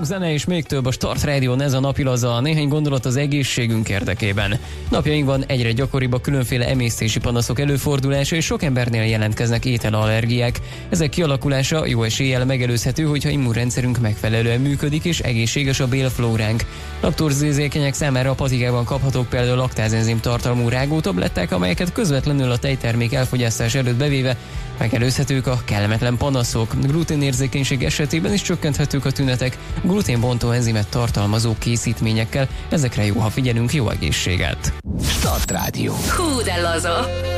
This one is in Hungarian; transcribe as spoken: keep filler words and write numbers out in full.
Jó zene és még több a Start Rádión, ez a napilaza, néhány gondolat az egészségünk érdekében. Napjainkban egyre gyakoribb a különféle emésztési panaszok előfordulása, és sok embernél jelentkeznek ételallergiák. Ezek kialakulása jó eséllyel megelőzhető, hogyha immunrendszerünk megfelelően működik és egészséges a bélflóránk. Laktózérzékenyek számára a patikában kaphatók például laktázenzim tartalmú rágótabletták, amelyeket közvetlenül a tejtermék elfogyasztás előtt bevéve megelőzhetők a kellemetlen panaszok. Gluténérzékenység esetében is csökkenthetők a tünetek gluténbontó enzimet tartalmazó készítményekkel. Ezekre jó, ha figyelünk. Jó egészséget! Start Rádió. Hú, de laza!